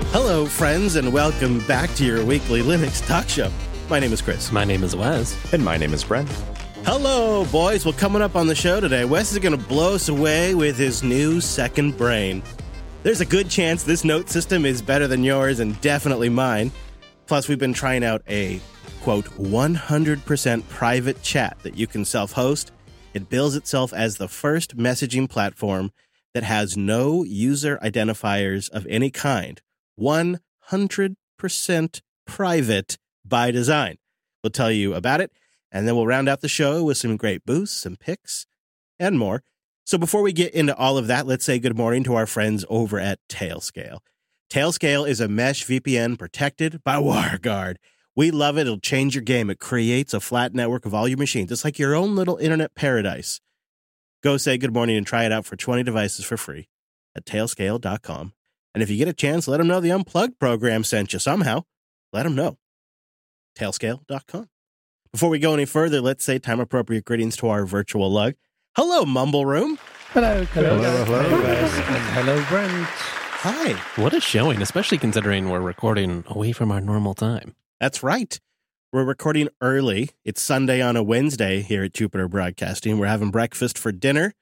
Hello, friends, and welcome back to your weekly Linux talk show. My name is Chris. My name is Wes. And my name is Brent. Hello, boys. Well, coming up on the show today, Wes is going to blow us away with his new second brain. There's a good chance this note system is better than yours and definitely mine. Plus, we've been trying out a, quote, 100% private chat that you can self-host. It bills itself as the first messaging platform that has no user identifiers of any kind. 100% private by design. We'll tell you about it, and then we'll round out the show with some great boosts, some picks, and more. So before we get into all of that, let's say good morning to our friends over at Tailscale. Tailscale is a mesh VPN protected by WireGuard. We love it. It'll change your game. It creates a flat network of all your machines. It's like your own little internet paradise. Go say good morning and try it out for 20 devices for free at tailscale.com. And if you get a chance, let them know the Unplugged program sent you somehow. Let them know. Tailscale.com. Before we go any further, let's say time-appropriate greetings to our virtual lug. Hello, Mumble Room. Hello. Hello, Brent. Hi. What a showing, especially considering we're recording away from our normal time. That's right. We're recording early. It's Sunday on a Wednesday here at Jupiter Broadcasting. We're having breakfast for dinner.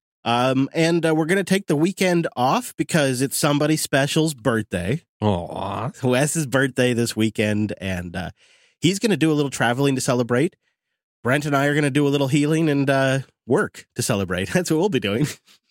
And we're going to take the weekend off because it's somebody special's birthday. Aw. Wes's birthday this weekend, and he's going to do a little traveling to celebrate. Brent and I are going to do a little healing and work to celebrate. That's what we'll be doing.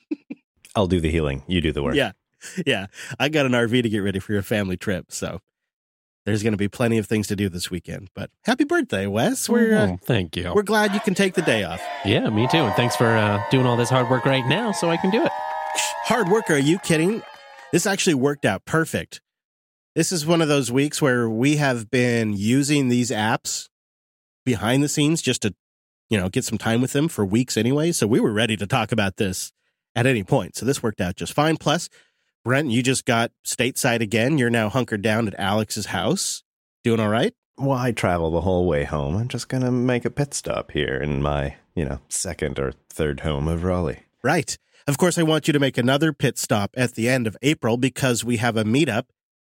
I'll do the healing. You do the work. Yeah. I got an RV to get ready for your family trip, so there's going to be plenty of things to do this weekend. But happy birthday, Wes. Thank you. We're glad you can take the day off. Yeah, me too. And thanks for doing all this hard work right now so I can do it. Hard work? Are you kidding? This actually worked out perfect. This is one of those weeks where we have been using these apps behind the scenes just to, get some time with them for weeks anyway. So we were ready to talk about this at any point. So this worked out just fine. Plus, Brent, you just got stateside again. You're now hunkered down at Alex's house. Doing all right? Well, I travel the whole way home. I'm just going to make a pit stop here in my, second or third home of Raleigh. Right. Of course, I want you to make another pit stop at the end of April because we have a meetup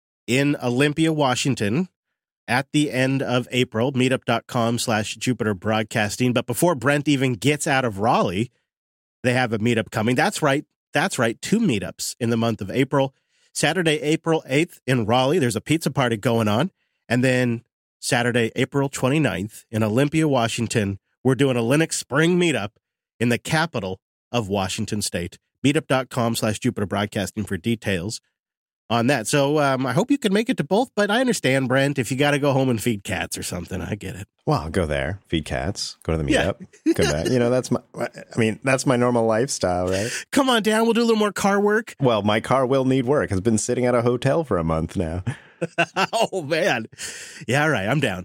in Olympia, Washington at the end of April, meetup.com/Jupiter Broadcasting. But before Brent even gets out of Raleigh, they have a meetup coming. That's right. 2 meetups in the month of April. Saturday, April 8th in Raleigh, there's a pizza party going on. And then Saturday, April 29th in Olympia, Washington, we're doing a Linux Spring meetup in the capital of Washington State. Meetup.com/Jupiter Broadcasting for details on that. So I hope you can make it to both, but I understand, Brent, if you got to go home and feed cats or something, I get it. Well, I'll go there, feed cats, go to the meetup, come back. That's my normal lifestyle, right? Come on down. We'll do a little more car work. Well, my car will need work. It's been sitting at a hotel for a month now. Oh, man. Yeah, all right. I'm down.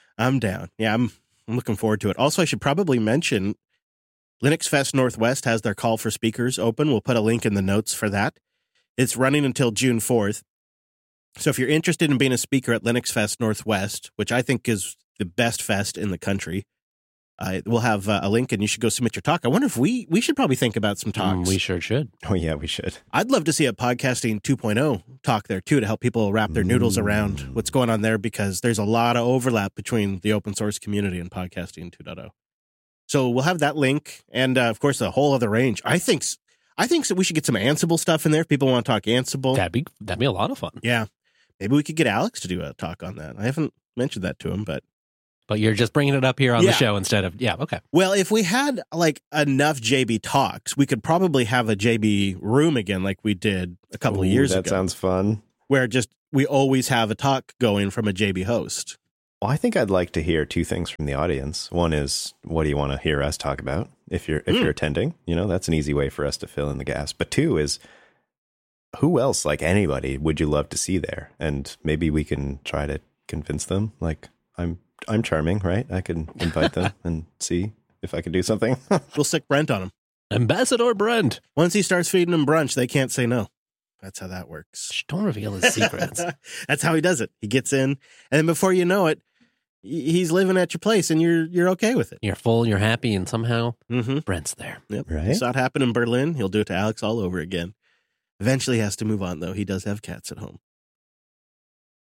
Yeah, I'm looking forward to it. Also, I should probably mention Linux Fest Northwest has their call for speakers open. We'll put a link in the notes for that. It's running until June 4th. So if you're interested in being a speaker at Linux Fest Northwest, which I think is the best fest in the country, we'll have a link and you should go submit your talk. I wonder if we should probably think about some talks. We sure should. Oh, yeah, we should. I'd love to see a podcasting 2.0 talk there, too, to help people wrap their noodles around what's going on there, because there's a lot of overlap between the open source community and podcasting 2.0. So we'll have that link and, of course, a whole other range. I think so we should get some Ansible stuff in there if people want to talk Ansible. That'd be a lot of fun. Yeah. Maybe we could get Alex to do a talk on that. I haven't mentioned that to him, but you're just bringing it up here on the show instead of, okay. Well, if we had enough JB talks, we could probably have a JB room again like we did a couple of years ago. That sounds fun. Where we always have a talk going from a JB host. Well, I think I'd like to hear two things from the audience. One is, what do you want to hear us talk about if you're attending? That's an easy way for us to fill in the gaps. But two is, who else, like anybody, would you love to see there? And maybe we can try to convince them. Like, I'm charming, right? I can invite them and see if I can do something. We'll stick Brent on him. Ambassador Brent. Once he starts feeding them brunch, they can't say no. That's how that works. Shh, don't reveal his secrets. That's how he does it. He gets in, and then before you know it, he's living at your place, and you're okay with it. You're full, you're happy, and somehow Brent's there. Yep. Right? He saw it happen in Berlin. He'll do it to Alex all over again. Eventually, he has to move on, though. He does have cats at home.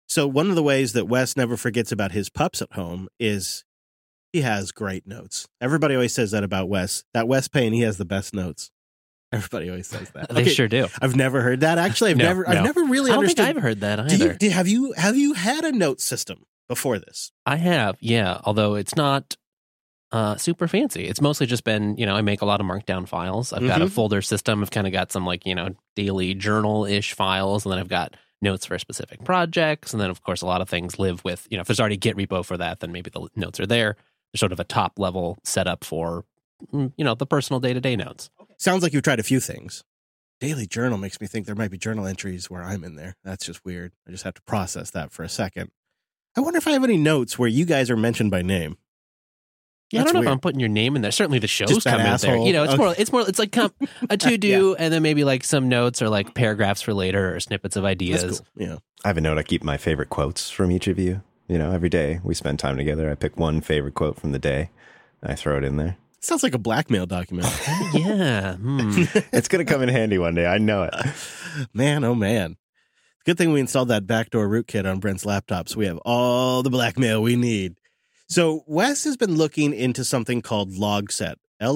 So one of the ways that Wes never forgets about his pups at home is he has great notes. Everybody always says that about Wes. That Wes Payne, he has the best notes. Everybody always says that. They sure do. I've never heard that. Actually, I've never really I don't understood. think I've heard that either. Have you had a note system before this? I have, yeah. Although it's not super fancy. It's mostly just been, I make a lot of markdown files. I've got a folder system. I've kind of got some daily journal-ish files, and then I've got notes for specific projects. And then, of course, a lot of things live with, if there's already Git repo for that, then maybe the notes are there. There's sort of a top-level setup for, the personal day-to-day notes. Sounds like you've tried a few things. Daily journal makes me think there might be journal entries where I'm in there. That's just weird. I just have to process that for a second. I wonder if I have any notes where you guys are mentioned by name. Yeah, I don't know if I'm putting your name in there. Certainly the shows just come in asshole. there. It's more like a to-do and then maybe like some notes or like paragraphs for later or snippets of ideas. That's cool. Yeah. I have a note. I keep my favorite quotes from each of you. Every day we spend time together. I pick one favorite quote from the day. And I throw it in there. Sounds like a blackmail document. Yeah. It's going to come in handy one day. I know it. Man, oh man. Good thing we installed that backdoor rootkit on Brent's laptop, so we have all the blackmail we need. So Wes has been looking into something called Logseq,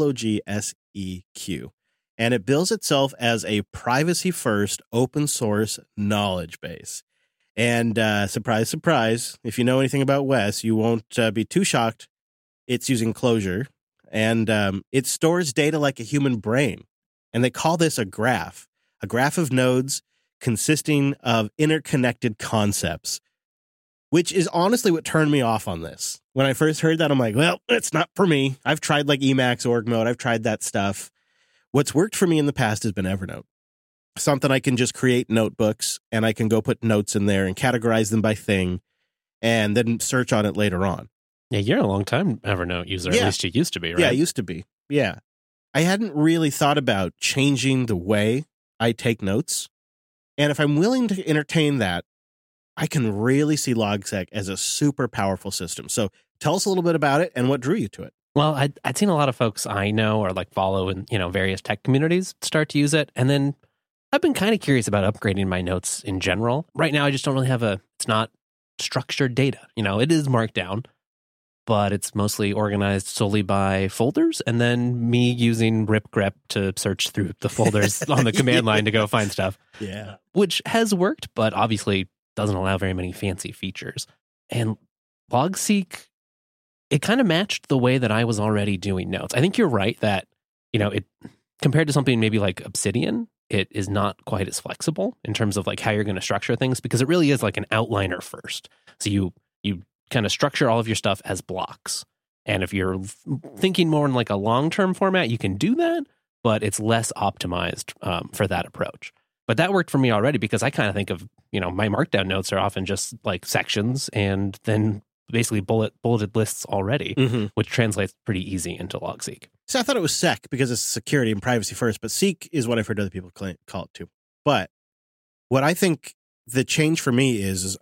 Logseq, and it bills itself as a privacy-first open source knowledge base. And surprise, surprise, if you know anything about Wes, you won't be too shocked. It's using Clojure. And it stores data like a human brain. And they call this a graph of nodes consisting of interconnected concepts, which is honestly what turned me off on this. When I first heard that, I'm like, well, it's not for me. I've tried like Emacs, org mode. I've tried that stuff. What's worked for me in the past has been Evernote. Something I can just create notebooks and I can go put notes in there and categorize them by thing and then search on it later on. Yeah, you're a long time Evernote user. Yeah. At least you used to be, right? Yeah, I used to be. Yeah. I hadn't really thought about changing the way I take notes. And if I'm willing to entertain that, I can really see Logseq as a super powerful system. So tell us a little bit about it and what drew you to it. Well, I'd seen a lot of folks I know or like follow in, various tech communities start to use it. And then I've been kind of curious about upgrading my notes in general. Right now, I just don't really have it's not structured data. It is Markdown, but it's mostly organized solely by folders and then me using ripgrep to search through the folders on the command line to go find stuff. Yeah. Which has worked, but obviously doesn't allow very many fancy features. And Logseq, it kind of matched the way that I was already doing notes. I think you're right that, it compared to something maybe like Obsidian, it is not quite as flexible in terms of like how you're going to structure things because it really is like an outliner first. So you kind of structure all of your stuff as blocks. And if you're thinking more in like a long-term format, you can do that, but it's less optimized for that approach. But that worked for me already because I kind of think of, my Markdown notes are often just like sections and then basically bulleted lists already, which translates pretty easy into Logseq. So I thought it was sec because it's security and privacy first, but seek is what I've heard other people call it too. But what I think the change for me is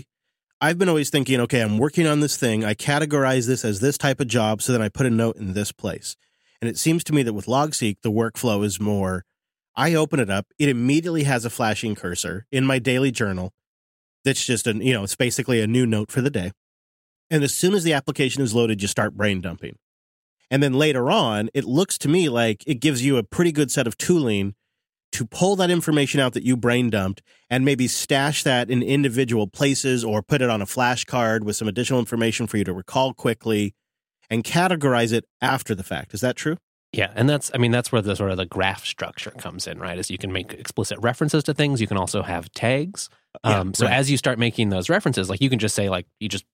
I've been always thinking, okay, I'm working on this thing. I categorize this as this type of job, so then I put a note in this place. And it seems to me that with Logseq, the workflow is more, I open it up, it immediately has a flashing cursor in my daily journal. That's just it's basically a new note for the day. And as soon as the application is loaded, you start brain dumping. And then later on, it looks to me like it gives you a pretty good set of tooling to pull that information out that you brain dumped and maybe stash that in individual places or put it on a flashcard with some additional information for you to recall quickly and categorize it after the fact. Is that true? Yeah, and that's where the sort of the graph structure comes in, right? Is you can make explicit references to things. You can also have tags. As you start making those references, like you can just say like you just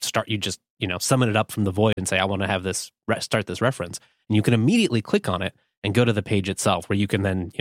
summon it up from the void and say, I want to have this start this reference. And you can immediately click on it and go to the page itself where you can then,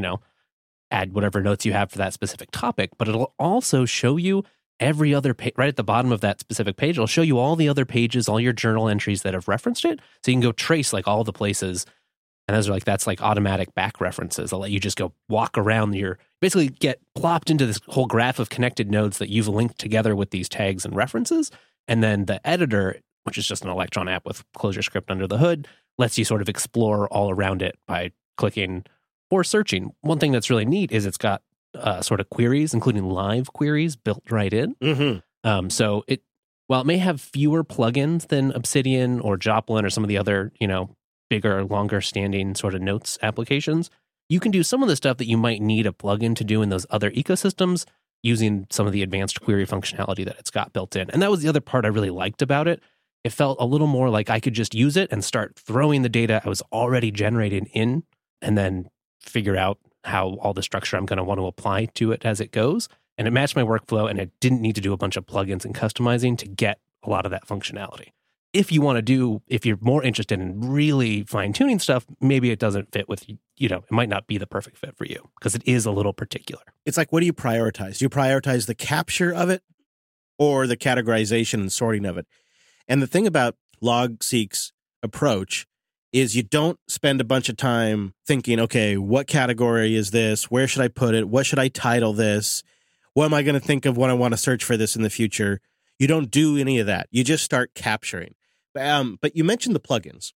add whatever notes you have for that specific topic. But it'll also show you every other page right at the bottom of that specific page. It'll show you all the other pages, all your journal entries that have referenced it. So you can go trace like all the places. And that's like automatic back references. I'll let you just go walk around basically get plopped into this whole graph of connected nodes that you've linked together with these tags and references. And then the editor, which is just an Electron app with ClojureScript under the hood, lets you sort of explore all around it by clicking or searching. One thing that's really neat is it's got sort of queries, including live queries built right in. So while it may have fewer plugins than Obsidian or Joplin or some of the other, bigger, longer standing sort of notes applications, you can do some of the stuff that you might need a plugin to do in those other ecosystems using some of the advanced query functionality that it's got built in. And that was the other part I really liked about it. It felt a little more like I could just use it and start throwing the data I was already generating in and then figure out how all the structure I'm going to want to apply to it as it goes. And it matched my workflow, and it didn't need to do a bunch of plugins and customizing to get a lot of that functionality. If you're more interested in really fine-tuning stuff, maybe it doesn't fit with, it might not be the perfect fit for you because it is a little particular. It's like, what do you prioritize? Do you prioritize the capture of it or the categorization and sorting of it? And the thing about LogSeq's approach is you don't spend a bunch of time thinking, okay, what category is this? Where should I put it? What should I title this? What am I going to think of when I want to search for this in the future? You don't do any of that. You just start capturing. But you mentioned the plugins.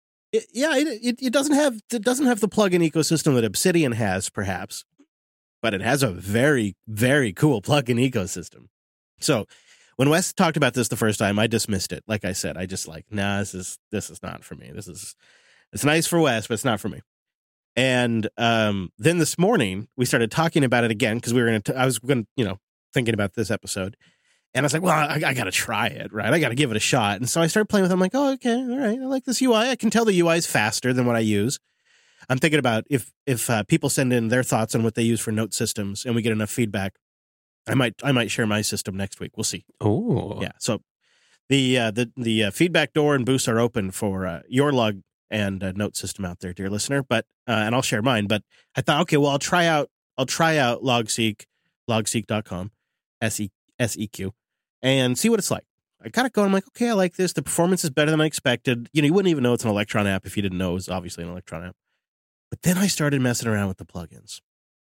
It doesn't have the plugin ecosystem that Obsidian has, perhaps, but it has a very, very cool plugin ecosystem. So when Wes talked about this the first time, I dismissed it. Like I said, I just this is not for me. It's nice for Wes, but it's not for me. And then this morning we started talking about it again because I was thinking about this episode, and I was like, well, I got to try it, right? I got to give it a shot. And so I started playing with it. I'm like, oh, okay, all right, I like this UI. I can tell the UI is faster than what I use. I'm thinking about if people send in their thoughts on what they use for note systems, and we get enough feedback, I might share my system next week. We'll see. Oh, yeah. So the feedback door and boosts are open for your log and note system out there, dear listener. But and I'll share mine. But I thought, okay, well, I'll try out LogSeq, logseq.com, SEQ, and see what it's like. I got it going. I'm like, okay, I like this. The performance is better than I expected. You wouldn't even know it's an Electron app if you didn't know it was obviously an Electron app. But then I started messing around with the plugins.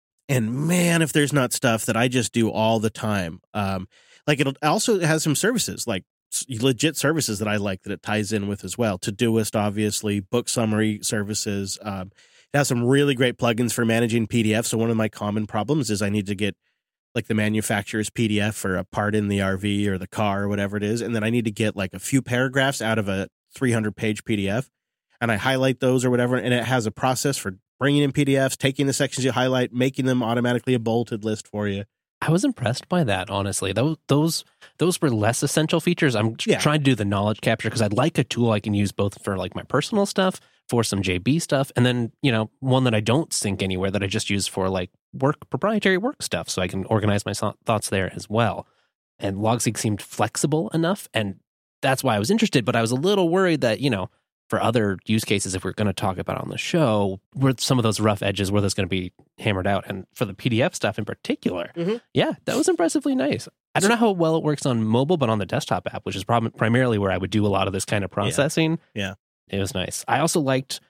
And man, if there's not stuff that I just do all the time. Like it also has some services, like legit services that I like that it ties in with as well. Todoist, obviously, book summary services. It has some really great plugins for managing PDFs. So one of my common problems is I need to get like the manufacturer's PDF for a part in the RV or the car or whatever it is. And then I need to get like a few paragraphs out of a 300-page PDF. And I highlight those or whatever. And it has a process for bringing in PDFs, taking the sections you highlight, making them automatically a bolted list for you. I was impressed by that, honestly. Those were less essential features. I'm trying to do the knowledge capture because I'd like a tool I can use both for like my personal stuff, for some JB stuff, and then, one that I don't sync anywhere that I just use for like proprietary work stuff so I can organize my thoughts there as well. And LogSeq seemed flexible enough, and that's why I was interested, but I was a little worried that, for other use cases, if we're going to talk about on the show, where some of those rough edges, where that's going to be hammered out. And for the PDF stuff in particular, yeah, that was impressively nice. I don't know how well it works on mobile, but on the desktop app, which is primarily where I would do a lot of this kind of processing, yeah, it was nice. I also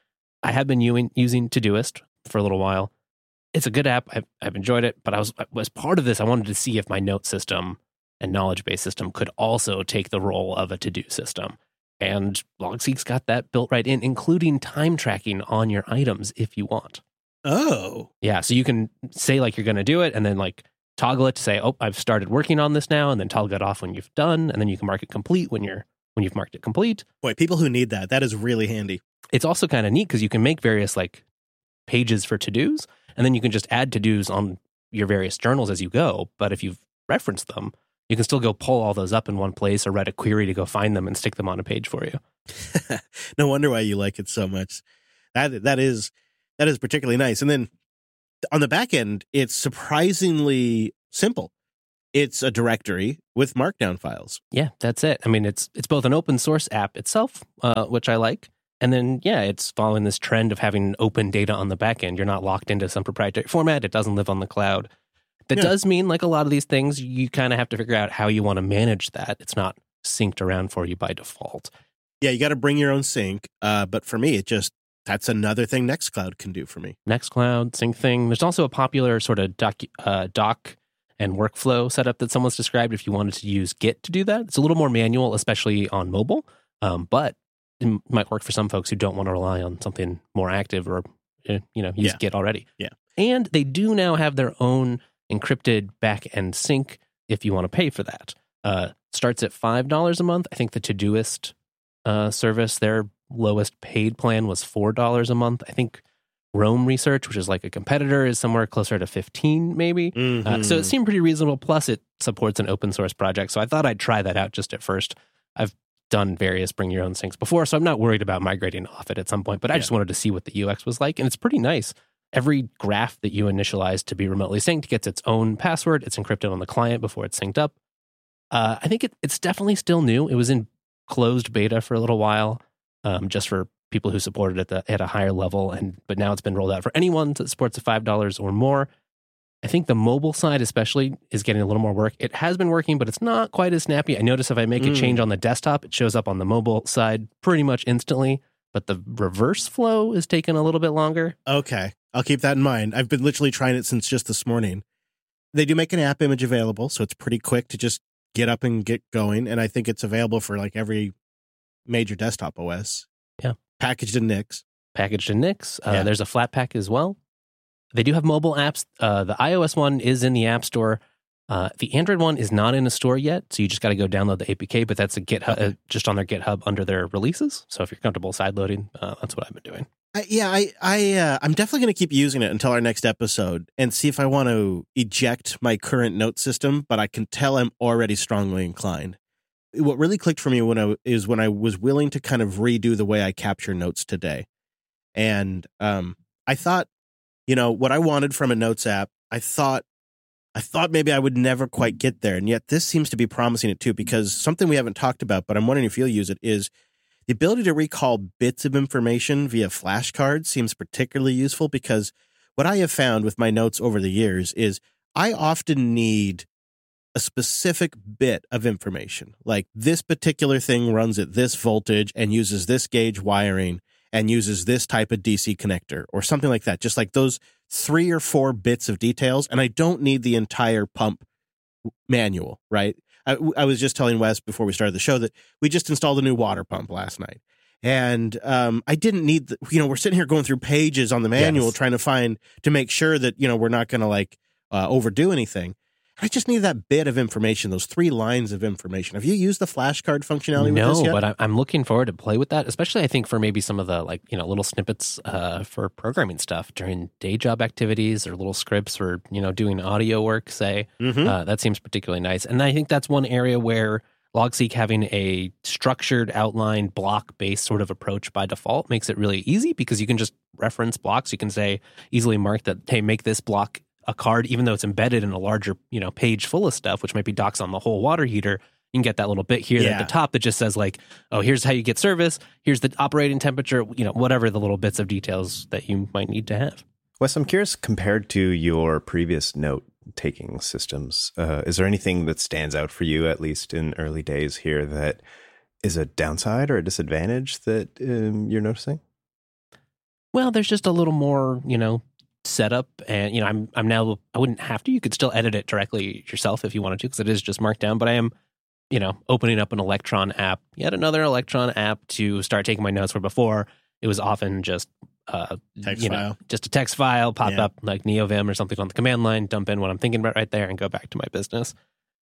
I have been using Todoist for a little while. It's a good app. I've enjoyed it, but as part of this, I wanted to see if my note system and knowledge-based system could also take the role of a to-do system. And LogSeq's got that built right in, including time tracking on your items if you want. Oh. Yeah, so you can say like you're going to do it and then like toggle it to say, oh, I've started working on this now, and then toggle it off when you've done, and then you can mark it complete when you've marked it complete. Boy, people who need that is really handy. It's also kind of neat because you can make various like pages for to-dos, and then you can just add to-dos on your various journals as you go. But if you've referenced them, you can still go pull all those up in one place or write a query to go find them and stick them on a page for you. No wonder why you like it so much. That is particularly nice. And then on the back end, it's surprisingly simple. It's a directory with markdown files. Yeah, that's it. I mean, it's both an open source app itself, which I like. And then, yeah, it's following this trend of having open data on the back end. You're not locked into some proprietary format. It doesn't live on the cloud. That does mean, like a lot of these things, you kind of have to figure out how you want to manage that. It's not synced around for you by default. Yeah, you got to bring your own sync. But for me, that's another thing Nextcloud can do for me. Nextcloud, sync thing. There's also a popular sort of doc and workflow setup that someone's described if you wanted to use Git to do that. It's a little more manual, especially on mobile, but it might work for some folks who don't want to rely on something more active or, use Git already. Yeah. And they do now have their own encrypted back-end sync if you want to pay for that. Starts at $5 a month. I think the Todoist service, their lowest paid plan was $4 a month. I think Roam Research, which is like a competitor, is somewhere closer to 15 maybe. So it seemed pretty reasonable. Plus, it supports an open source project. So I thought I'd try that out just at first. I've done various bring your own syncs before, so I'm not worried about migrating off it at some point. But I just wanted to see what the UX was like, and it's pretty nice. Every graph that you initialize to be remotely synced gets its own password. It's encrypted on the client before it's synced up. I think it's definitely still new. It was in closed beta for a little while, just for people who supported it at a higher level, but now it's been rolled out for anyone that supports a $5 or more. I think the mobile side especially is getting a little more work. It has been working, but it's not quite as snappy. I notice if I make a change on the desktop, it shows up on the mobile side pretty much instantly, but the reverse flow is taking a little bit longer. Okay, I'll keep that in mind. I've been literally trying it since just this morning. They do make an app image available, so it's pretty quick to just get up and get going, and I think it's available for like every major desktop OS. Yeah. Packaged in Nix. There's a Flatpak as well. They do have mobile apps. The iOS one is in the App Store. The Android one is not in a store yet, so you just got to go download the APK, but that's a GitHub, just on their GitHub under their releases. So if you're comfortable sideloading, that's what I've been doing. I'm definitely going to keep using it until our next episode and see if I want to eject my current note system, but I can tell I'm already strongly inclined. What really clicked for me when I was willing to kind of redo the way I capture notes today. And I thought, what I wanted from a notes app, I thought maybe I would never quite get there. And yet this seems to be promising it too, because something we haven't talked about, but I'm wondering if you'll use it, is the ability to recall bits of information via flashcards seems particularly useful, because what I have found with my notes over the years is I often need a specific bit of information. Like this particular thing runs at this voltage and uses this gauge wiring and uses this type of DC connector or something like that. Just like those 3 or 4 bits of details. And I don't need the entire pump manual, right? I was just telling Wes before we started the show that we just installed a new water pump last night. And I didn't need, we're sitting here going through pages on the manual trying to make sure that, we're not going to overdo anything. I just need that bit of information, those 3 lines of information. Have you used the flashcard functionality with this yet? No, but I'm looking forward to play with that, especially I think for maybe some of the little snippets for programming stuff during day job activities or little scripts or, doing audio work, say. That seems particularly nice. And I think that's one area where Logseq having a structured outline block-based sort of approach by default makes it really easy, because you can just reference blocks. You can say, easily mark that, hey, make this block a card, even though it's embedded in a larger, page full of stuff, which might be docs on the whole water heater. You can get that little bit here at the top that just says here's how you get service, here's the operating temperature, whatever the little bits of details that you might need to have. Wes, I'm curious, compared to your previous note-taking systems, is there anything that stands out for you, at least in early days here, that is a downside or a disadvantage that you're noticing? Well, there's just a little more, setup, and I'm now, I wouldn't have to. You could still edit it directly yourself if you wanted to, because it is just marked down. But I am, opening up an Electron app, yet another Electron app to start taking my notes, where before it was often just just a text file pop up like NeoVim or something on the command line, dump in what I'm thinking about right there, and go back to my business.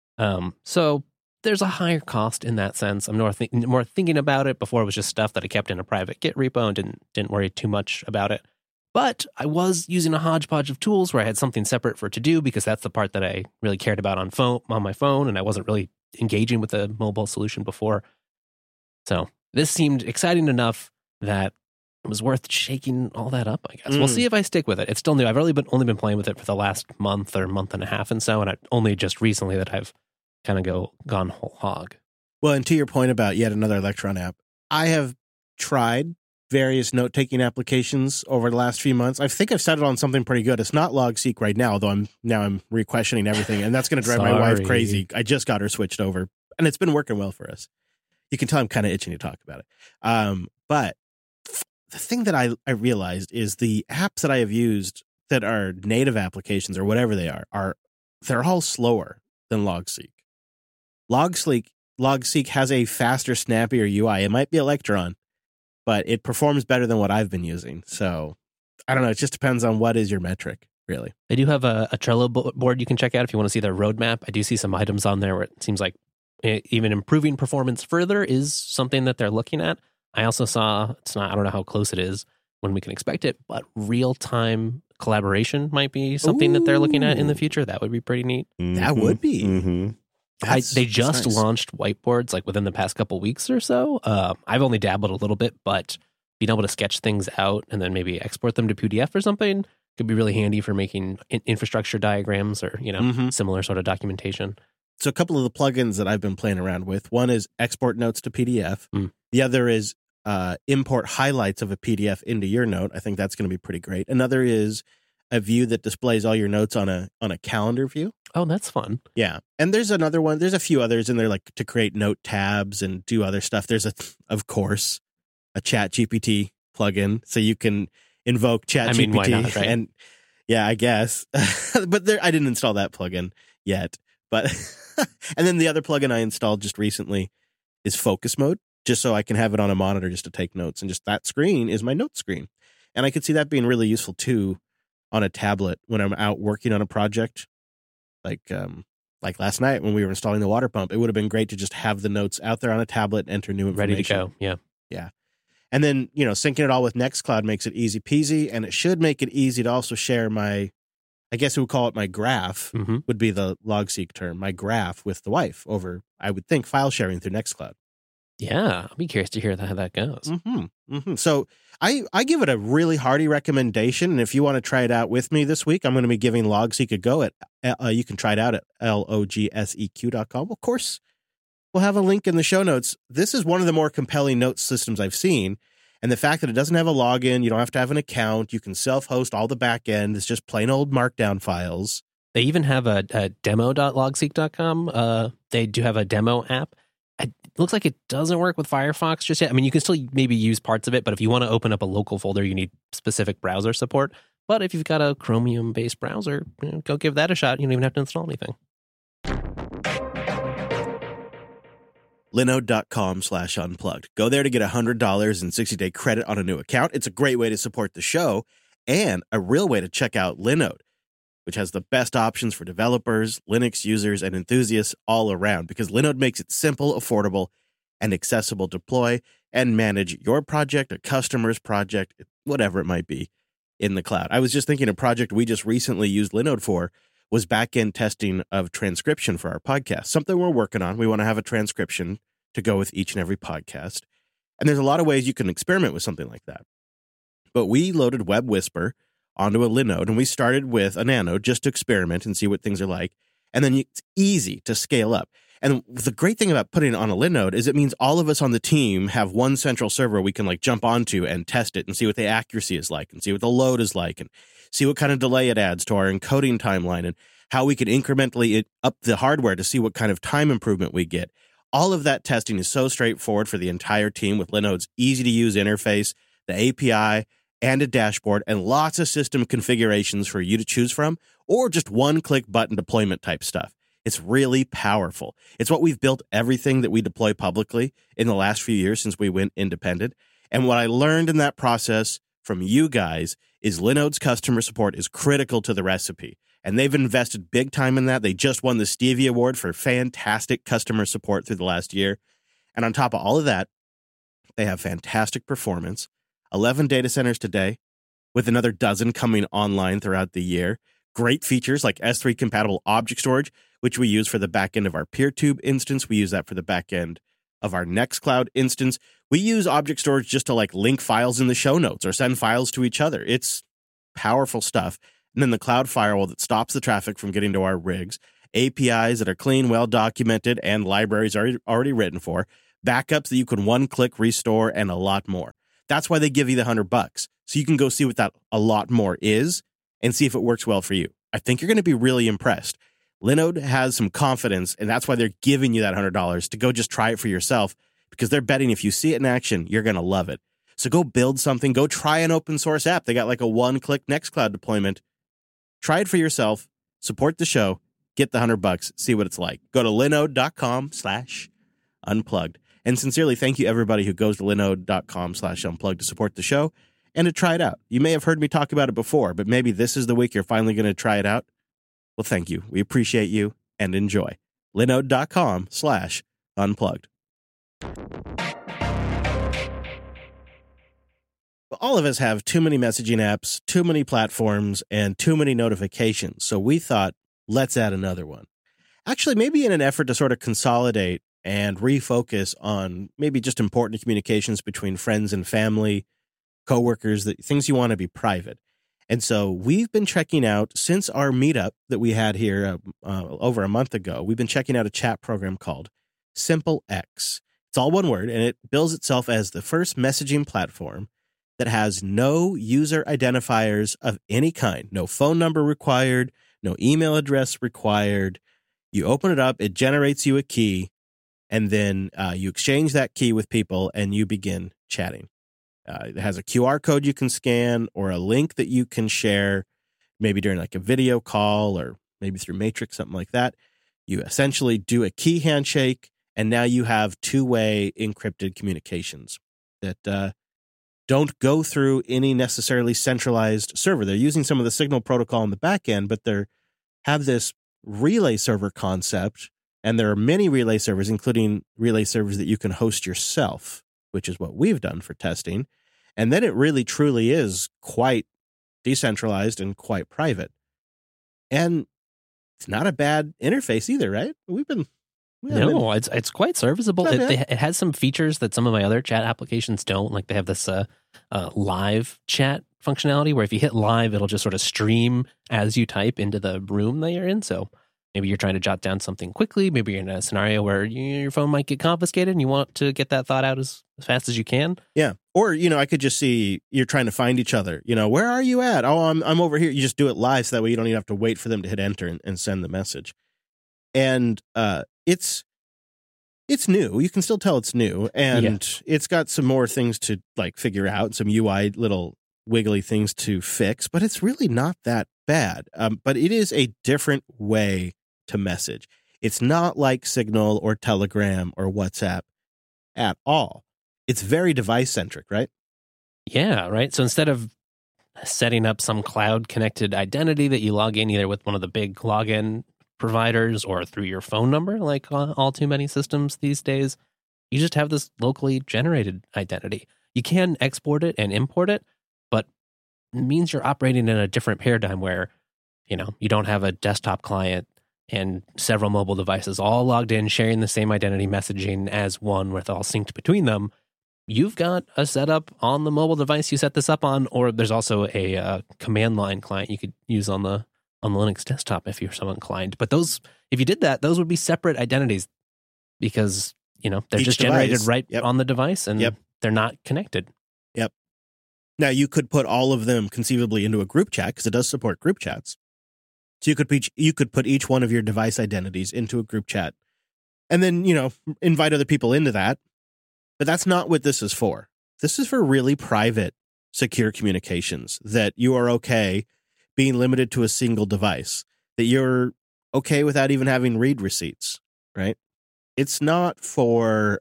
So there's a higher cost in that sense. I'm more thinking about it. Before, it was just stuff that I kept in a private Git repo and didn't worry too much about it. But I was using a hodgepodge of tools where I had something separate for to do, because that's the part that I really cared about on my phone, and I wasn't really engaging with the mobile solution before. So this seemed exciting enough that it was worth shaking all that up, I guess. We'll see if I stick with it. It's still new. I've only been playing with it for the last month or month and a half and so, and only just recently that I've kind of gone whole hog. Well, and to your point about yet another Electron app, I have tried various note-taking applications over the last few months. I think I've settled on something pretty good. It's not Logseq right now, though I'm re-questioning everything, and that's going to drive my wife crazy. I just got her switched over, and it's been working well for us. You can tell I'm kind of itching to talk about it. But the thing that I realized is the apps that I have used that are native applications or whatever they are they're all slower than Logseq. Logseq has a faster, snappier UI. It might be Electron, but it performs better than what I've been using. So I don't know. It just depends on what is your metric, really. They do have a Trello board you can check out if you want to see their roadmap. I do see some items on there where it seems like even improving performance further is something that they're looking at. I also saw, I don't know how close it is when we can expect it, but real-time collaboration might be something that they're looking at in the future. That would be pretty neat. That would be. Mm-hmm. They just launched whiteboards like within the past couple weeks or so. I've only dabbled a little bit, but being able to sketch things out and then maybe export them to PDF or something could be really handy for making infrastructure diagrams or, similar sort of documentation. So a couple of the plugins that I've been playing around with, one is export notes to PDF. The other is import highlights of a PDF into your note. I think that's going to be pretty great. Another is a view that displays all your notes on a calendar view. Oh, that's fun. Yeah. And there's another one. There's a few others in there, like to create note tabs and do other stuff. There's, of course, a ChatGPT plugin. So you can invoke ChatGPT. Why not, right? And yeah, I guess. But I didn't install that plugin yet. But and then the other plugin I installed just recently is Focus Mode, just so I can have it on a monitor just to take notes. And just that screen is my note screen. And I could see that being really useful, too, on a tablet when I'm out working on a project. Like last night when we were installing the water pump, it would have been great to just have the notes out there on a tablet, enter new information. Ready to go, yeah. Yeah. And then, syncing it all with Nextcloud makes it easy peasy, and it should make it easy to also share my, I guess we would call it my graph, would be the LogSeq term, my graph with the wife over, I would think, file sharing through Nextcloud. Yeah, I'll be curious to hear how that goes. So I give it a really hearty recommendation, and if you want to try it out with me this week, I'm going to be giving LogSeq a go. You can try it out at logseq.com. Of course, we'll have a link in the show notes. This is one of the more compelling note systems I've seen, and the fact that it doesn't have a login, you don't have to have an account, you can self-host all the back end. It's just plain old Markdown files. They even have a demo.logseq.com. They do have a demo app. It looks like it doesn't work with Firefox just yet. I mean, you can still maybe use parts of it, but if you want to open up a local folder, you need specific browser support. But if you've got a Chromium-based browser, go give that a shot. You don't even have to install anything. Linode.com/unplugged. Go there to get $100 and 60-day credit on a new account. It's a great way to support the show and a real way to check out Linode, which has the best options for developers, Linux users, and enthusiasts all around, because Linode makes it simple, affordable, and accessible to deploy and manage your project, a customer's project, whatever it might be, in the cloud. I was just thinking a project we just recently used Linode for was back-end testing of transcription for our podcast, something we're working on. We want to have a transcription to go with each and every podcast. And there's a lot of ways you can experiment with something like that. But we loaded WebWhisper onto a Linode, and we started with a Nano just to experiment and see what things are like. And then it's easy to scale up. And the great thing about putting it on a Linode is it means all of us on the team have one central server we can jump onto and test it and see what the accuracy is like and see what the load is like and see what kind of delay it adds to our encoding timeline and how we can incrementally up the hardware to see what kind of time improvement we get. All of that testing is so straightforward for the entire team with Linode's easy-to-use interface, the API, and a dashboard, and lots of system configurations for you to choose from, or just one-click button deployment type stuff. It's really powerful. It's what we've built everything that we deploy publicly in the last few years since we went independent. And what I learned in that process from you guys is Linode's customer support is critical to the recipe. And they've invested big time in that. They just won the Stevie Award for fantastic customer support through the last year. And on top of all of that, they have fantastic performance, 11 data centers today, with another dozen coming online throughout the year. Great features like S3 compatible object storage, which we use for the back end of our PeerTube instance. We use that for the back end of our Nextcloud instance. We use object storage just to link files in the show notes or send files to each other. It's powerful stuff. And then the cloud firewall that stops the traffic from getting to our rigs, APIs that are clean, well documented, and libraries already written for, backups that you can one-click restore, and a lot more. That's why they give you the $100. So you can go see what that a lot more is and see if it works well for you. I think you're going to be really impressed. Linode has some confidence, and that's why they're giving you that $100 to go just try it for yourself, because they're betting if you see it in action, you're going to love it. So go build something. Go try an open source app. They got a one-click Nextcloud deployment. Try it for yourself. Support the show. Get the $100. See what it's like. Go to linode.com/unplugged. And sincerely, thank you everybody who goes to linode.com/unplugged to support the show and to try it out. You may have heard me talk about it before, but maybe this is the week you're finally going to try it out. Well, thank you. We appreciate you and enjoy. linode.com/unplugged. Unplugged. All of us have too many messaging apps, too many platforms, and too many notifications. So we thought, let's add another one. Actually, maybe in an effort to sort of consolidate and refocus on maybe just important communications between friends and family, coworkers, things you want to be private. And so we've been checking out, since our meetup that we had here over a month ago, we've been checking out a chat program called SimpleX. It's all one word, and it bills itself as the first messaging platform that has no user identifiers of any kind, no phone number required, no email address required. You open it up, it generates you a key, and then you exchange that key with people, and you begin chatting. It has a QR code you can scan or a link that you can share, maybe during like a video call or maybe through Matrix, something like that. You essentially do a key handshake, and now you have two-way encrypted communications that don't go through any necessarily centralized server. They're using some of the Signal protocol in the back end, but they have this relay server concept, and there are many relay servers, including relay servers that you can host yourself, which is what we've done for testing. And then it really truly is quite decentralized and quite private. And it's not a bad interface either, right? It's quite serviceable. It has some features that some of my other chat applications don't. Like they have this live chat functionality where if you hit live, it'll just sort of stream as you type into the room that you're in. So maybe you're trying to jot down something quickly. Maybe you're in a scenario where your phone might get confiscated and you want to get that thought out as fast as you can. Yeah. Or, I could just see you're trying to find each other. Where are you at? Oh, I'm over here. You just do it live so that way you don't even have to wait for them to hit enter and send the message. And it's new. You can still tell it's new. And It's got some more things to like figure out, some UI little wiggly things to fix, but it's really not that bad. But it is a different way to message. It's not like Signal or Telegram or WhatsApp at all. It's very device-centric, right? Yeah, right. So instead of setting up some cloud-connected identity that you log in either with one of the big login providers or through your phone number, like all too many systems these days, you just have this locally generated identity. You can export it and import it, but it means you're operating in a different paradigm where, you don't have a desktop client and several mobile devices all logged in, sharing the same identity messaging as one with all synced between them. You've got a setup on the mobile device you set this up on, or there's also a command line client you could use on the Linux desktop if you're so inclined. But those, if you did that, those would be separate identities because, they're Each just device. generated on the device and they're not connected. Yep. Now, you could put all of them conceivably into a group chat because it does support group chats. So you could put each one of your device identities into a group chat and then, invite other people into that. But that's not what this is for. This is for really private, secure communications that you are okay being limited to a single device, that you're okay without even having read receipts, right? It's not for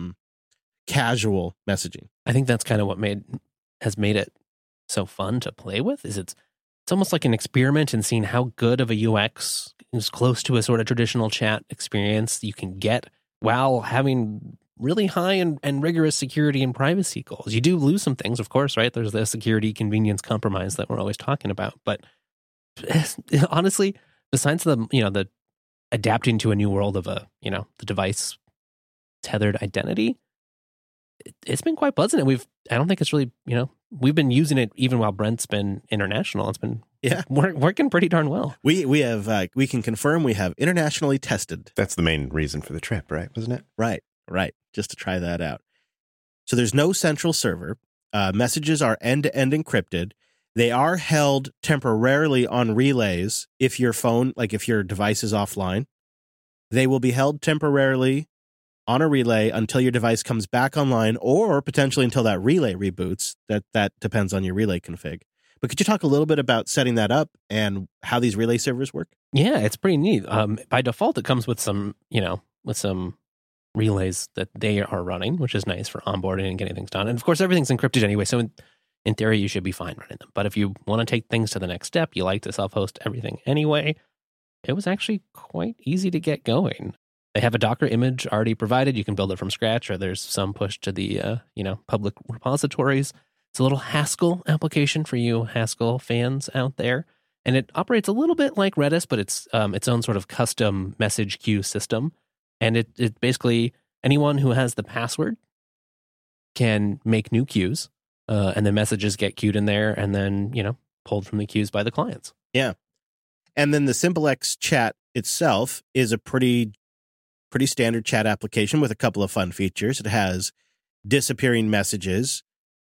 casual messaging. I think that's kind of what has made it so fun to play with. It's almost like an experiment in seeing how good of a UX is close to a sort of traditional chat experience you can get while having really high and rigorous security and privacy goals. You do lose some things, of course, right? There's the security convenience compromise that we're always talking about. But honestly, besides the adapting to a new world of the device tethered identity, it's been quite pleasant. And I don't think it's really, we've been using it even while Brent's been international. It's been working pretty darn well. We can confirm we have internationally tested. That's the main reason for the trip, right? Wasn't it? Right. Just to try that out. So there's no central server. Messages are end-to-end encrypted. They are held temporarily on relays if your device is offline. They will be held temporarily on a relay until your device comes back online or potentially until that relay reboots. That depends on your relay config. But could you talk a little bit about setting that up and how these relay servers work? Yeah, it's pretty neat. By default, it comes with some relays that they are running, which is nice for onboarding and getting things done. And of course, everything's encrypted anyway, so in theory, you should be fine running them. But if you want to take things to the next step, you like to self-host everything anyway, it was actually quite easy to get going. They have a Docker image already provided. You can build it from scratch, or there's some push to the public repositories. It's a little Haskell application for you Haskell fans out there. And it operates a little bit like Redis, but it's its own sort of custom message queue system. And it basically, anyone who has the password can make new queues, and the messages get queued in there and then, pulled from the queues by the clients. Yeah. And then the SimpleX chat itself is a pretty standard chat application with a couple of fun features. It has disappearing messages.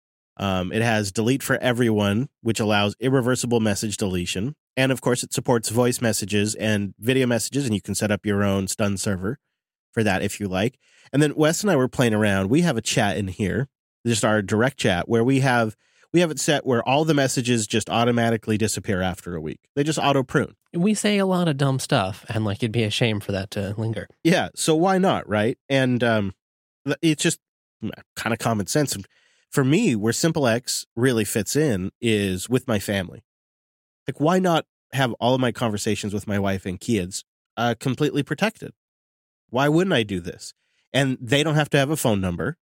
It has delete for everyone, which allows irreversible message deletion. And of course, it supports voice messages and video messages, and you can set up your own stun server for that if you like. And then Wes and I were playing around. We have a chat in here, just our direct chat, where we have it set where all the messages just automatically disappear after a week. They just auto prune. We say a lot of dumb stuff, and it'd be a shame for that to linger. Yeah, so why not, right? And it's just kind of common sense. For me, where SimpleX really fits in is with my family. Like, why not have all of my conversations with my wife and kids completely protected? Why wouldn't I do this? And they don't have to have a phone number.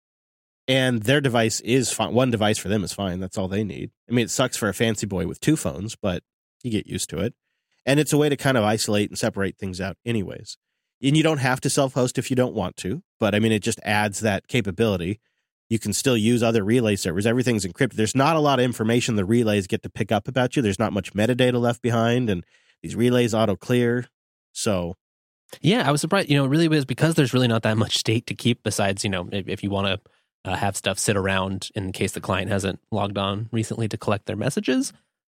And their device is fine. One device for them is fine. That's all they need. I mean, it sucks for a fancy boy with 2 phones, but you get used to it. And it's a way to kind of isolate and separate things out anyways. And you don't have to self-host if you don't want to. But, I mean, it just adds that capability. You can still use other relay servers. Everything's encrypted. There's not a lot of information the relays get to pick up about you. There's not much metadata left behind, and these relays auto-clear. So, yeah, I was surprised. It really was because there's really not that much state to keep besides, if you want to have stuff sit around in case the client hasn't logged on recently to collect their messages.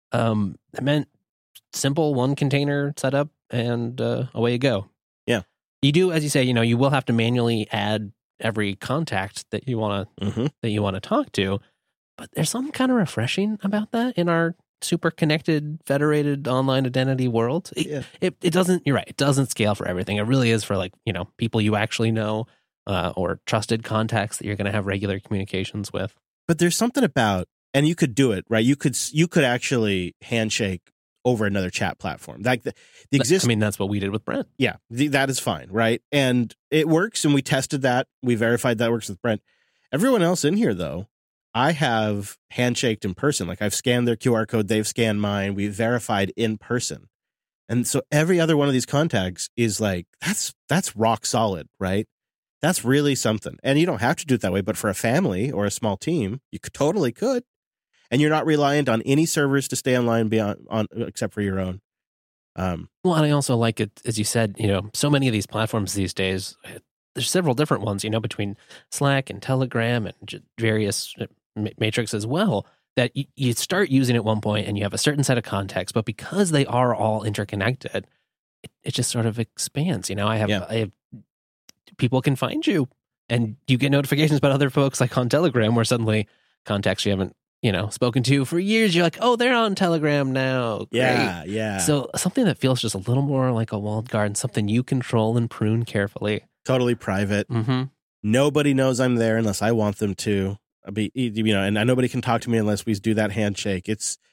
It meant simple one container setup, and away you go. Yeah. You do, as you say, you will have to manually add every contact that you want to talk to, but there's something kind of refreshing about that in our super connected, federated online identity world. It doesn't. You're right. It doesn't scale for everything. It really is for people you actually know, or trusted contacts that you're going to have regular communications with. But there's something about, and you could do it right. You could actually handshake over another chat platform. Like that's what we did with Brent. Yeah, that is fine, right? And it works, and we tested that. We verified that works with Brent. Everyone else in here, though, I have handshaked in person. Like, I've scanned their QR code, they've scanned mine, we've verified in person. And so every other one of these contacts is like, that's rock solid, right? That's really something. And you don't have to do it that way, but for a family or a small team, you totally could. And you're not reliant on any servers to stay online except for your own. Well, and I also like it, as you said, so many of these platforms these days, there's several different ones, between Slack and Telegram and various Matrix as well, that you start using at one point and you have a certain set of contacts, but because they are all interconnected, it just sort of expands. I have people can find you, and you get notifications about other folks, like on Telegram, where suddenly contacts you haven't spoken to for years, you're like, oh, they're on Telegram now. Great. Yeah. So something that feels just a little more like a walled garden, something you control and prune carefully. Totally private. Mm-hmm. Nobody knows I'm there unless I want them to. And nobody can talk to me unless we do that handshake.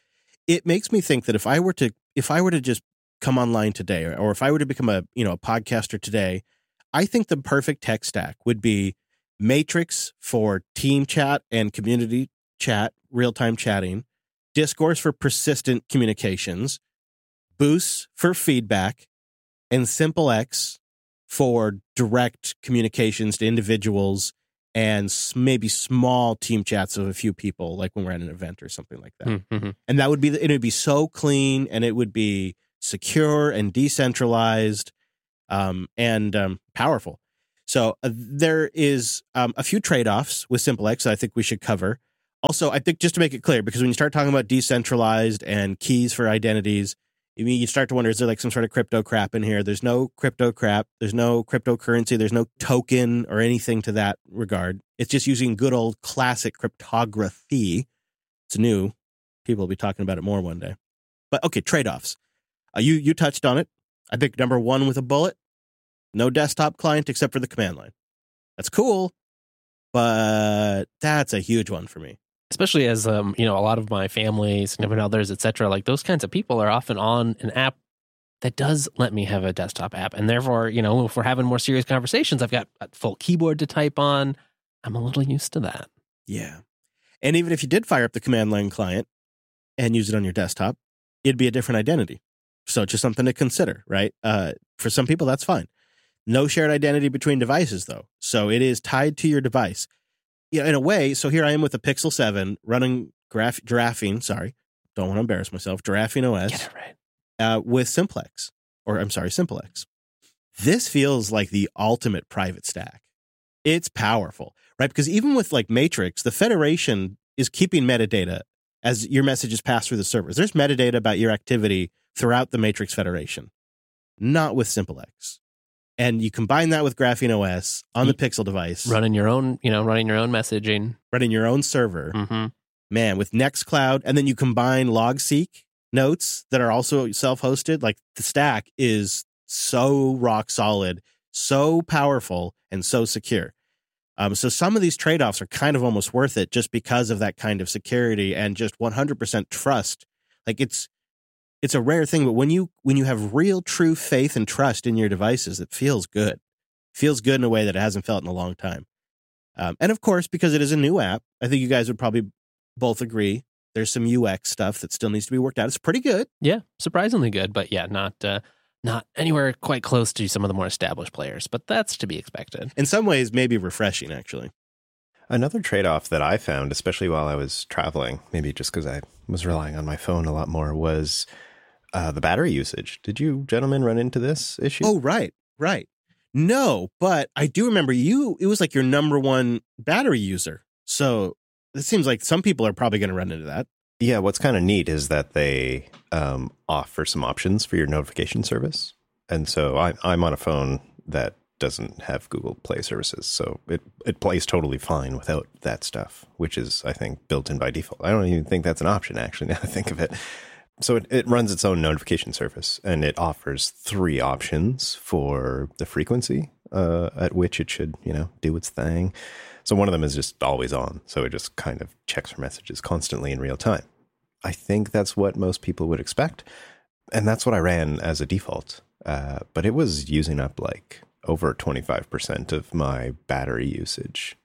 It makes me think that if I were to just come online today, or if I were to become a podcaster today, I think the perfect tech stack would be Matrix for team chat and community chat, real-time chatting, Discourse for persistent communications, Boost for feedback, and SimpleX for direct communications to individuals and maybe small team chats of a few people, like when we're at an event or something like that. Mm-hmm. And that would be, it would be so clean, and it would be secure and decentralized, and powerful. So there is a few trade-offs with SimpleX that I think we should cover. Also, I think just to make it clear, because when you start talking about decentralized and keys for identities, you start to wonder, is there like some sort of crypto crap in here? There's no crypto crap. There's no cryptocurrency. There's no token or anything to that regard. It's just using good old classic cryptography. It's new. People will be talking about it more one day. But okay, trade-offs. You touched on it. I think number one with a bullet, no desktop client except for the command line. That's cool, but that's a huge one for me. Especially as, a lot of my family, significant others, et cetera, like those kinds of people are often on an app that does let me have a desktop app. And therefore, if we're having more serious conversations, I've got a full keyboard to type on. I'm a little used to that. Yeah. And even if you did fire up the command line client and use it on your desktop, it'd be a different identity. So just something to consider, right? For some people, that's fine. No shared identity between devices, though. So it is tied to your device. Yeah, in a way, so here I am with a Pixel 7 running Giraffing, don't want to embarrass myself, Giraffing OS. Get it right. With SimpleX. This feels like the ultimate private stack. It's powerful, right? Because even with like Matrix, the Federation is keeping metadata as your messages pass through the servers. There's metadata about your activity throughout the Matrix Federation, not with SimpleX. And you combine that with Graphene OS on the Pixel device. Running your own messaging. Running your own server. Mm-hmm. Man, with Nextcloud, and then you combine LogSeq notes that are also self-hosted. Like the stack is so rock solid, so powerful, and so secure. So some of these trade-offs are kind of almost worth it just because of that kind of security and just 100% trust. Like it's a rare thing, but when you have real, true faith and trust in your devices, it feels good. It feels good in a way that it hasn't felt in a long time. And of course, because it is a new app, I think you guys would probably both agree there's some UX stuff that still needs to be worked out. It's pretty good. Yeah, surprisingly good, but yeah, not anywhere quite close to some of the more established players, but that's to be expected. In some ways, maybe refreshing, actually. Another trade-off that I found, especially while I was traveling, maybe just because I was relying on my phone a lot more, was the battery usage. Did you gentlemen run into this issue? Oh, right. No, but I do remember it was like your number one battery user. So it seems like some people are probably going to run into that. Yeah, what's kind of neat is that they offer some options for your notification service. And so I'm on a phone that doesn't have Google Play services. So it plays totally fine without that stuff, which is, I think, built in by default. I don't even think that's an option, actually, now I think of it. So it runs its own notification service, and it offers 3 options for the frequency at which it should, do its thing. So one of them is just always on. So it just kind of checks for messages constantly in real time. I think that's what most people would expect. And that's what I ran as a default. But it was using up like over 25% of my battery usage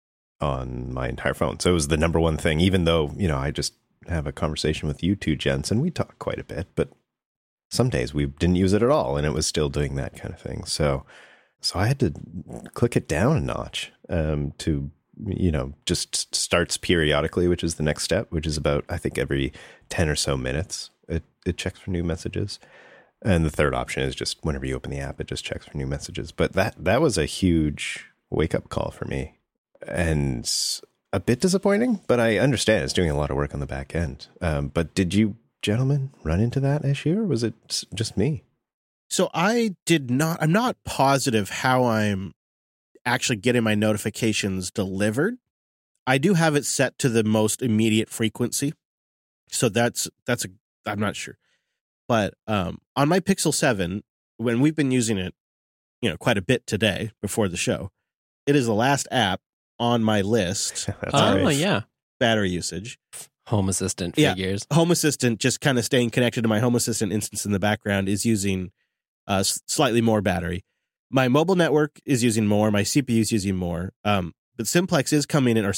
on my entire phone. So it was the number one thing, even though, I just have a conversation with you two gents and we talk quite a bit, but some days we didn't use it at all and it was still doing that kind of thing. So I had to click it down a notch to, just starts periodically, which is the next step, which is about, I think, every 10 or so minutes, it checks for new messages. And the third option is just whenever you open the app, it just checks for new messages. But that was a huge wake-up call for me. And a bit disappointing, but I understand it's doing a lot of work on the back end. But did you gentlemen run into that issue, or was it just me? So I'm not positive how I'm actually getting my notifications delivered. I do have it set to the most immediate frequency. So I'm not sure. But on my Pixel 7, when we've been using it, quite a bit today before the show, it is the last app on my list. That's yeah. Battery usage. Home Assistant figures. Yeah. Home Assistant, just kind of staying connected to my Home Assistant instance in the background, is using slightly more battery. My mobile network is using more. My CPU is using more. But SimpleX is coming in at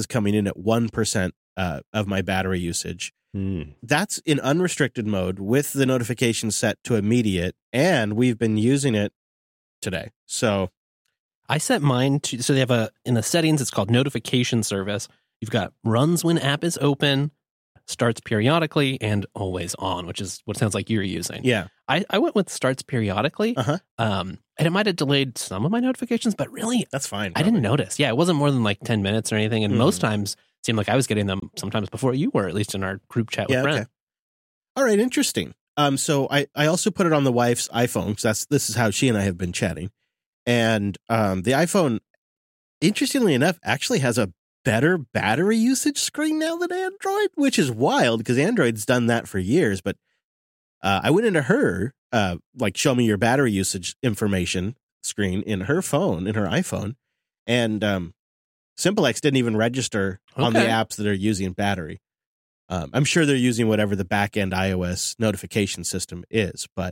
1% of my battery usage. That's in unrestricted mode with the notification set to immediate, and we've been using it today. So I set mine to, so they have in the settings, it's called notification service. You've got runs when app is open, starts periodically, and always on, which is what sounds like you're using. Yeah. I went with starts periodically. And it might have delayed some of my notifications, but really, that's fine. I didn't notice. Yeah, it wasn't more than like 10 minutes or anything. And most times it seemed like I was getting them sometimes before you were, at least in our group chat with Brent. Okay. All right, interesting. So I also put it on the wife's iPhone, because this is how she and I have been chatting. And the iPhone, interestingly enough, actually has a better battery usage screen now than Android, which is wild because Android's done that for years. But I went into her, show me your battery usage information screen in her phone, in her iPhone. And SimpleX didn't even register on the apps that are using battery. I'm sure they're using whatever the back-end iOS notification system is, but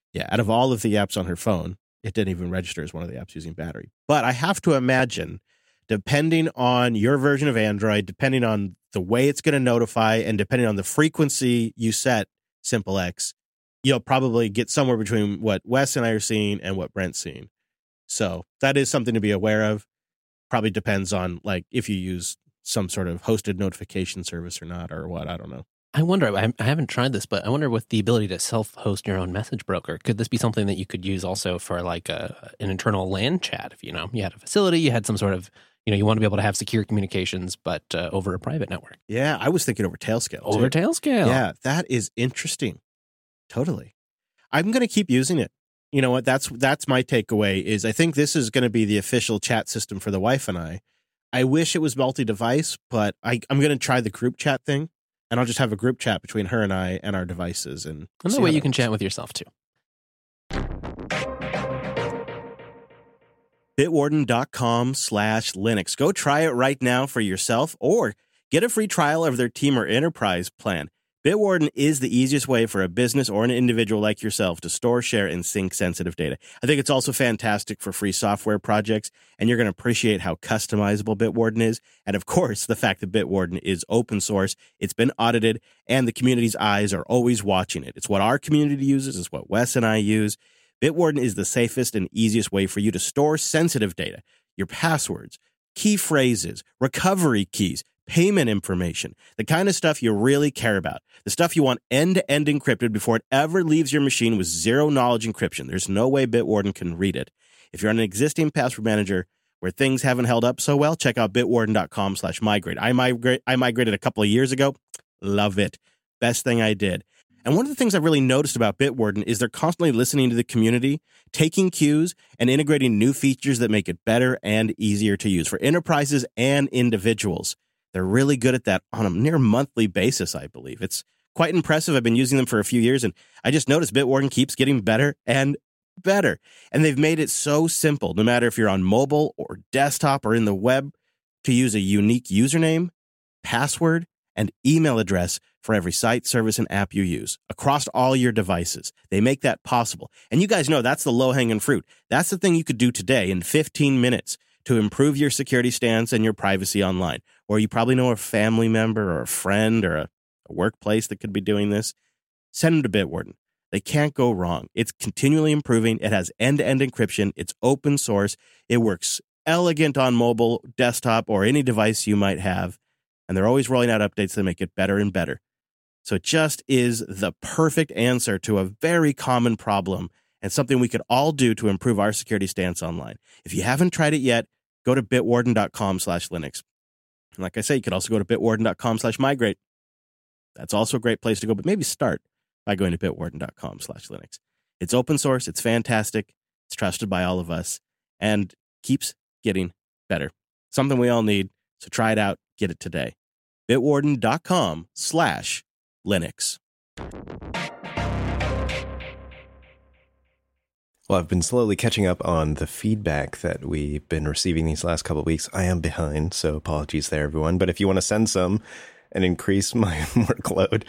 Yeah, out of all of the apps on her phone, it didn't even register as one of the apps using battery. But I have to imagine, depending on your version of Android, depending on the way it's going to notify, and depending on the frequency you set SimpleX, you'll probably get somewhere between what Wes and I are seeing and what Brent's seeing. So that is something to be aware of. Probably depends on like if you use some sort of hosted notification service or not, or what. I don't know. I wonder, I haven't tried this, but I wonder with the ability to self-host your own message broker, could this be something that you could use also for like an internal LAN chat? If, you had a facility, you had some sort of, you want to be able to have secure communications, but over a private network. Yeah, I was thinking over Tailscale. Over Tailscale. Yeah, that is interesting. Totally. I'm going to keep using it. You know what? That's my takeaway is I think this is going to be the official chat system for the wife and I. I wish it was multi-device, but I'm going to try the group chat thing. And I'll just have a group chat between her and I and our devices. And that way you can chat with yourself too. Bitwarden.com/Linux. Go try it right now for yourself or get a free trial of their team or enterprise plan. Bitwarden is the easiest way for a business or an individual like yourself to store, share, and sync sensitive data. I think it's also fantastic for free software projects, and you're going to appreciate how customizable Bitwarden is. And of course, the fact that Bitwarden is open source, it's been audited, and the community's eyes are always watching it. It's what our community uses, it's what Wes and I use. Bitwarden is the safest and easiest way for you to store sensitive data, your passwords, key phrases, recovery keys, payment information, the kind of stuff you really care about, the stuff you want end-to-end encrypted before it ever leaves your machine with zero-knowledge encryption. There's no way Bitwarden can read it. If you're on an existing password manager where things haven't held up so well, check out bitwarden.com/migrate. I migrated a couple of years ago. Love it. Best thing I did. And one of the things I've really noticed about Bitwarden is they're constantly listening to the community, taking cues, and integrating new features that make it better and easier to use for enterprises and individuals. They're really good at that on a near monthly basis, I believe. It's quite impressive. I've been using them for a few years, and I just noticed Bitwarden keeps getting better and better. And they've made it so simple, no matter if you're on mobile or desktop or in the web, to use a unique username, password, and email address for every site, service, and app you use across all your devices. They make that possible. And you guys know that's the low-hanging fruit. That's the thing you could do today in 15 minutes to improve your security stance and your privacy online. Or you probably know a family member or a friend or a workplace that could be doing this. Send them to Bitwarden. They can't go wrong. It's continually improving. It has end-to-end encryption. It's open source. It works elegant on mobile, desktop, or any device you might have. And they're always rolling out updates that make it better and better. So it just is the perfect answer to a very common problem and something we could all do to improve our security stance online. If you haven't tried it yet, go to bitwarden.com/Linux. And like I say, you could also go to bitwarden.com/migrate. That's also a great place to go, but maybe start by going to bitwarden.com/Linux. It's open source. It's fantastic. It's trusted by all of us and keeps getting better. Something we all need. So try it out. Get it today. bitwarden.com/Linux. Well, I've been slowly catching up on the feedback that we've been receiving these last couple of weeks. I am behind, so apologies there, everyone. But if you want to send some and increase my workload,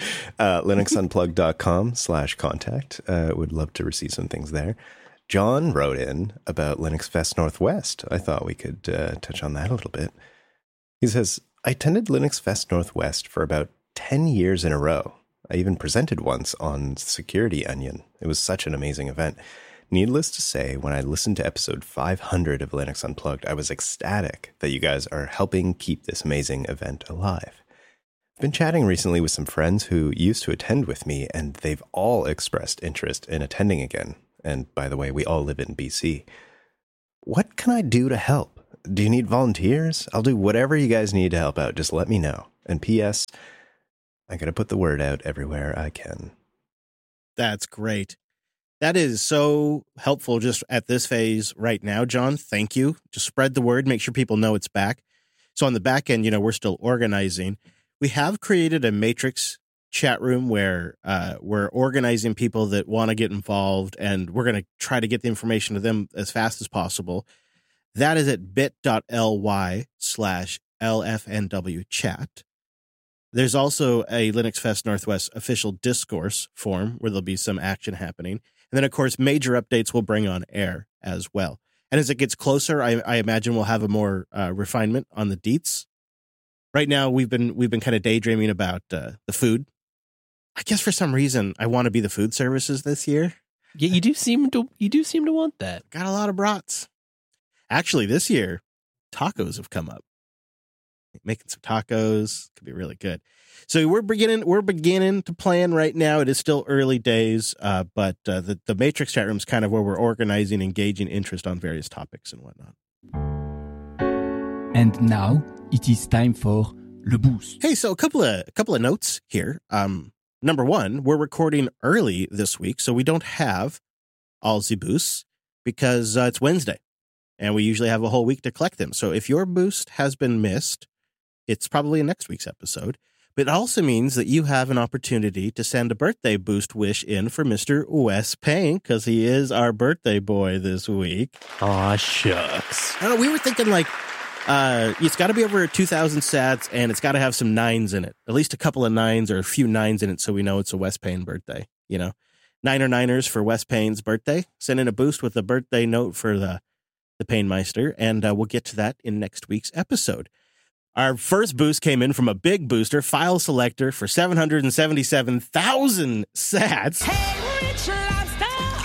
linuxunplugged.com/contact. Would love to receive some things there. John wrote in about Linux Fest Northwest. I thought we could touch on that a little bit. He says, I attended Linux Fest Northwest for about 10 years in a row. I even presented once on Security Onion. It was such an amazing event. Needless to say, when I listened to episode 500 of Linux Unplugged, I was ecstatic that you guys are helping keep this amazing event alive. I've been chatting recently with some friends who used to attend with me, and they've all expressed interest in attending again. And by the way, we all live in BC. What can I do to help? Do you need volunteers? I'll do whatever you guys need to help out. Just let me know. And P.S., I gotta put the word out everywhere I can. That's great. That is so helpful just at this phase right now, John. Thank you. Just spread the word. Make sure people know it's back. So on the back end, we're still organizing. We have created a Matrix chat room where we're organizing people that want to get involved, and we're going to try to get the information to them as fast as possible. That is at bit.ly/LFNW chat. There's also a Linux Fest Northwest official discourse forum where there'll be some action happening. And then, of course, major updates we'll bring on air as well. And as it gets closer, I imagine we'll have a more refinement on the deets. Right now, we've been kind of daydreaming about the food. I guess for some reason, I want to be the food services this year. Yeah, you do seem to want that. Got a lot of brats. Actually, this year, tacos have come up. Making some tacos could be really good. So we're beginning to plan right now. It is still early days, but the Matrix chat room is kind of where we're organizing, engaging interest on various topics and whatnot. And now it is time for Le Boost. Hey, so a couple of notes here. Number one, we're recording early this week, so we don't have all the boosts because it's Wednesday, and we usually have a whole week to collect them. So if your boost has been missed, it's probably in next week's episode. But it also means that you have an opportunity to send a birthday boost wish in for Mr. Wes Payne, because he is our birthday boy this week. Aw, shucks. I don't know, we were thinking like, it's got to be over 2,000 sats, and it's got to have some nines in it. At least a couple of nines or a few nines in it so we know it's a Wes Payne birthday, you know. Niners for Wes Payne's birthday. Send in a boost with a birthday note for the Payne Meister, and we'll get to that in next week's episode. Our first boost came in from a big booster, File Selector, for 777,000 sats. Hey, Rich Lobster!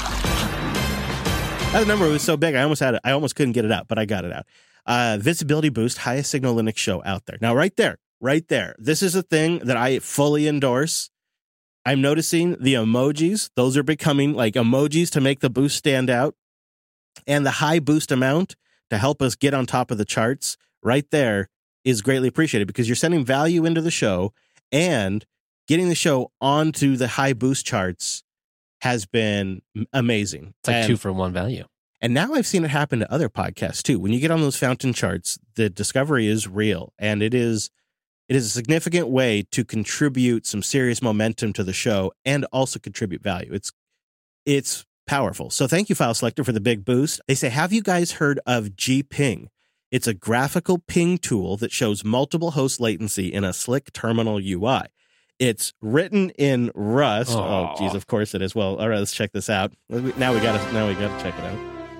That number was so big, I almost couldn't get it out, but I got it out. Visibility boost, highest signal Linux show out there. Now, right there. This is a thing that I fully endorse. I'm noticing the emojis. Those are becoming like emojis to make the boost stand out. And the high boost amount to help us get on top of the charts right there is greatly appreciated because you're sending value into the show, and getting the show onto the high boost charts has been amazing. It's like 2 for 1 value. And now I've seen it happen to other podcasts too. When you get on those fountain charts, the discovery is real, and it is a significant way to contribute some serious momentum to the show and also contribute value. It's powerful. So thank you, File Selector, for the big boost. They say, have you guys heard of gping? It's a graphical ping tool that shows multiple host latency in a slick terminal UI. It's written in Rust. Oh, geez, of course it is. Well, all right, let's check this out. Now we gotta check it out.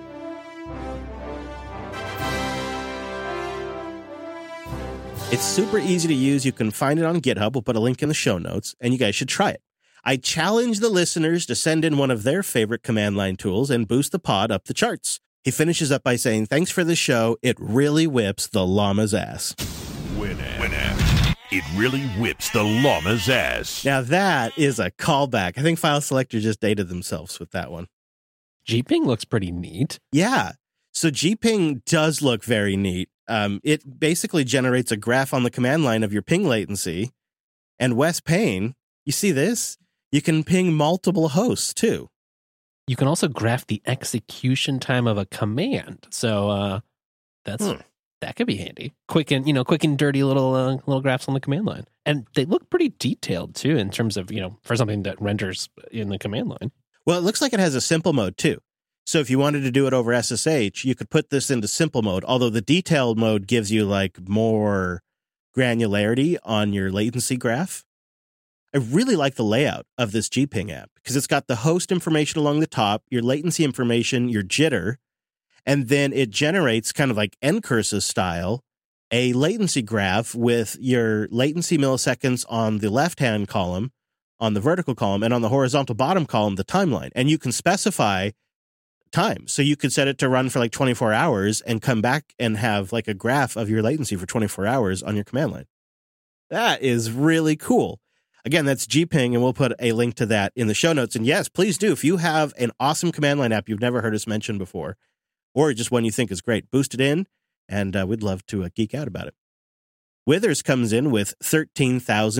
It's super easy to use. You can find it on GitHub. We'll put a link in the show notes, and you guys should try it. I challenge the listeners to send in one of their favorite command line tools and boost the pod up the charts. He finishes up by saying, thanks for the show. It really whips the llama's ass. Winner. It really whips the llama's ass. Now that is a callback. I think File Selector just dated themselves with that one. gping looks pretty neat. Yeah. So gping does look very neat. It basically generates a graph on the command line of your ping latency. And Wes Payne, you see this? You can ping multiple hosts too. You can also graph the execution time of a command. So that could be handy. Quick and dirty little graphs on the command line. And they look pretty detailed too in terms of, for something that renders in the command line. Well, it looks like it has a simple mode too. So if you wanted to do it over SSH, you could put this into simple mode, although the detailed mode gives you like more granularity on your latency graph. I really like the layout of this gping app because it's got the host information along the top, your latency information, your jitter, and then it generates kind of like ncurses style a latency graph with your latency milliseconds on the left-hand column, on the vertical column, and on the horizontal bottom column, the timeline. And you can specify time. So you could set it to run for like 24 hours and come back and have like a graph of your latency for 24 hours on your command line. That is really cool. Again, that's gping, and we'll put a link to that in the show notes. And yes, please do. If you have an awesome command line app you've never heard us mention before, or just one you think is great, boost it in, and we'd love to geek out about it. Withers comes in with 13,000